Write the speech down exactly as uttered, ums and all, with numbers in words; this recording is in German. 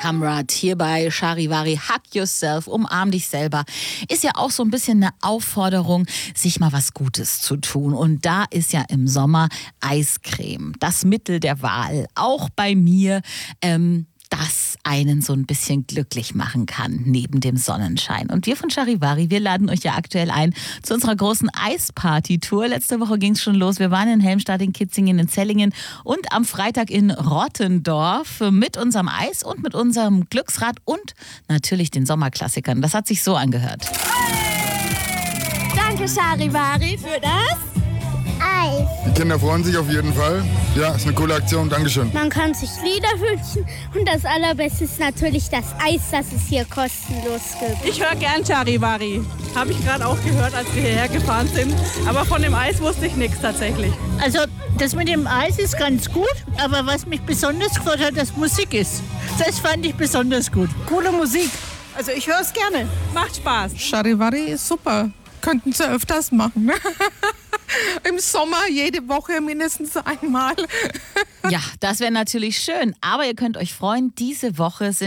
Kamrat hier bei Charivari. Hug yourself, umarm dich selber. Ist ja auch so ein bisschen eine Aufforderung, sich mal was Gutes zu tun. Und da ist ja im Sommer Eiscreme das Mittel der Wahl. Auch bei mir, ähm, das einen so ein bisschen glücklich machen kann, neben dem Sonnenschein. Und wir von Charivari, wir laden euch ja aktuell ein zu unserer großen Eisparty-Tour. Letzte Woche ging es schon los. Wir waren in Helmstadt, in Kitzingen, in Zellingen und am Freitag in Rottendorf mit unserem Eis und mit unserem Glücksrad und natürlich den Sommerklassikern. Das hat sich so angehört. Danke, Charivari, für das Eis. Die Kinder freuen sich auf jeden Fall. Ja, ist eine coole Aktion. Dankeschön. Man kann sich Lieder wünschen und das Allerbeste ist natürlich das Eis, das es hier kostenlos gibt. Ich höre gern Charivari. Habe ich gerade auch gehört, als wir hierher gefahren sind. Aber von dem Eis wusste ich nichts tatsächlich. Also das mit dem Eis ist ganz gut, aber was mich besonders gefreut hat, dass Musik ist. Das fand ich besonders gut. Coole Musik. Also ich höre es gerne. Macht Spaß. Charivari ist super. Könnten sie öfters machen. Im Sommer jede Woche mindestens einmal. Ja, das wäre natürlich schön. Aber ihr könnt euch freuen, diese Woche sind